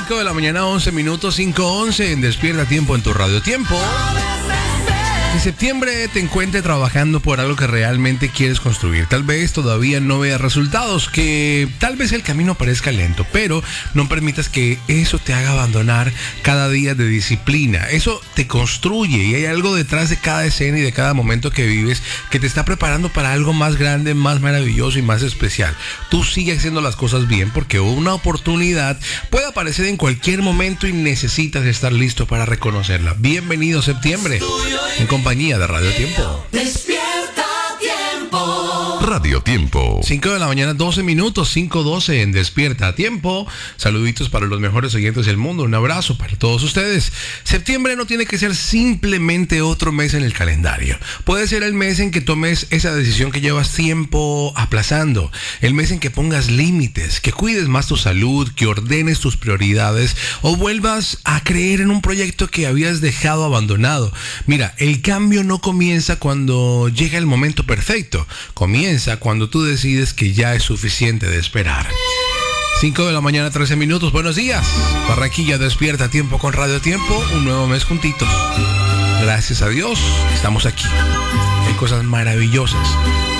5 de la mañana, 11 minutos, 5:11 en Despierta Tiempo en tu Radio Tiempo. En septiembre te encuentres trabajando por algo que realmente quieres construir. Tal vez todavía no veas resultados, que tal vez el camino parezca lento, pero no permitas que eso te haga abandonar cada día de disciplina. Eso te construye y hay algo detrás de cada escena y de cada momento que vives que te está preparando para algo más grande, más maravilloso y más especial. Tú sigue haciendo las cosas bien porque una oportunidad puede aparecer en cualquier momento y necesitas estar listo para reconocerla. Bienvenido septiembre en compañía de Radio Tiempo. Despierta Tiempo. Radio Tiempo. 5 de la mañana, 12 minutos, 5:12 en Despierta Tiempo. Saluditos para los mejores oyentes del mundo. Un abrazo para todos ustedes. Septiembre no tiene que ser simplemente otro mes en el calendario. Puede ser el mes en que tomes esa decisión que llevas tiempo aplazando. El mes en que pongas límites, que cuides más tu salud, que ordenes tus prioridades o vuelvas a creer en un proyecto que habías dejado abandonado. Mira, el cambio no comienza cuando llega el momento perfecto. Comienza cuando tú decides que ya es suficiente de esperar. 5 de la mañana, 13 minutos. Buenos días. Barranquilla, Despierta Tiempo con Radio Tiempo. Un nuevo mes juntitos. Gracias a Dios, estamos aquí. Hay cosas maravillosas